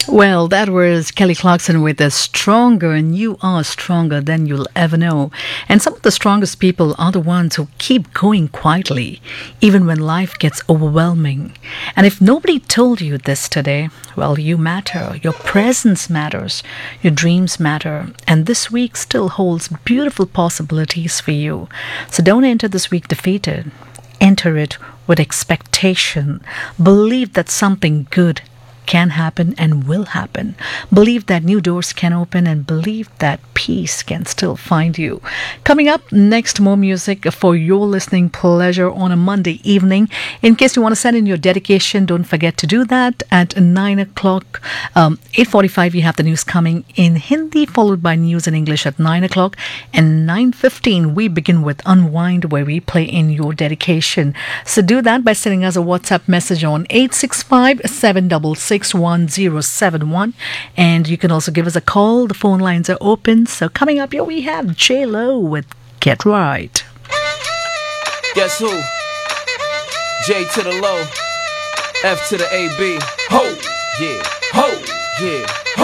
Well, that was Kelly Clarkson with a Stronger, and you are stronger than you'll ever know. And some of the strongest people are the ones who keep going quietly, even when life gets overwhelming. And if nobody told you this today, well, you matter. Your presence matters. Your dreams matter. And this week still holds beautiful possibilities for you. So don't enter this week defeated. Enter it with expectation. Believe that something good can happen and will happen. Believe that new doors can open and believe that peace can still find you. Coming up next, more music for your listening pleasure on a Monday evening. In case you want to send in your dedication, don't forget to do that at 9 o'clock. 8:45 you have the news coming in Hindi, followed by news in English at 9 o'clock. And 9:15 we begin with Unwind, where we play in your dedication. So do that by sending us a WhatsApp message on 865-766-1071, and you can also give us a call. The phone lines are open. So coming up here we have J-Lo with Get Right. Guess who? J to the low, F to the AB. Ho, yeah, ho, yeah.